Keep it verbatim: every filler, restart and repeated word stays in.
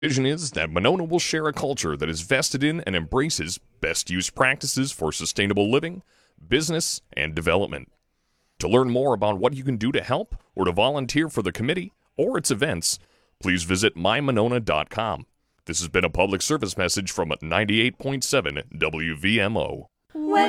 Vision is that Monona will share a culture that is vested in and embraces best use practices for sustainable living, business, and development. To learn more about what you can do to help or to volunteer for the committee or its events, please visit my monona dot com. This has been a public service message from ninety-eight point seven W V M O. When